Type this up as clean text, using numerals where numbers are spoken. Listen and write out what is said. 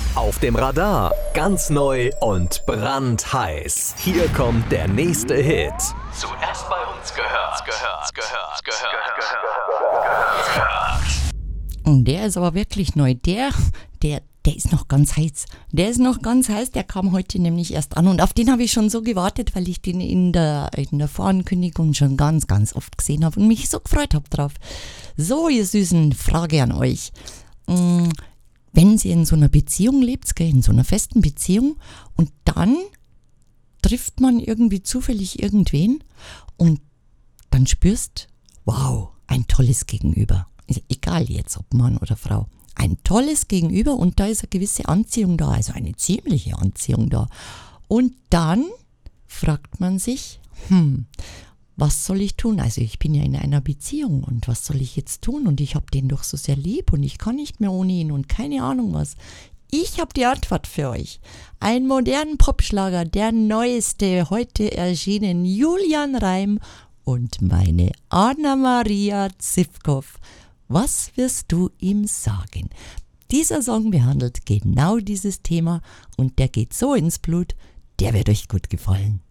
Auf dem Radar, ganz neu und brandheiß. Hier kommt der nächste Hit. Zuerst bei uns gehört. Und der ist aber wirklich neu. Der ist noch ganz heiß. Der kam heute nämlich erst an. Und auf den habe ich schon so gewartet, weil ich den in der Vorankündigung schon ganz, ganz oft gesehen habe und mich so gefreut habe drauf. So, ihr Süßen, Frage an euch. Wenn ihr in so einer Beziehung lebt, in so einer festen Beziehung, und dann trifft man irgendwie zufällig irgendwen und dann spürst, wow, ein tolles Gegenüber. Egal jetzt, ob Mann oder Frau. Ein tolles Gegenüber und da ist eine gewisse Anziehung da, also eine ziemliche Anziehung da. Und dann fragt man sich, was soll ich tun? Also ich bin ja in einer Beziehung und was soll ich jetzt tun? Und ich habe den doch so sehr lieb und ich kann nicht mehr ohne ihn und keine Ahnung was. Ich habe die Antwort für euch. Ein modernen Popschlager, der neueste, heute erschienen, Julian Reim und meine Anna-Maria Zivkov. Was wirst du ihm sagen? Dieser Song behandelt genau dieses Thema und der geht so ins Blut, der wird euch gut gefallen.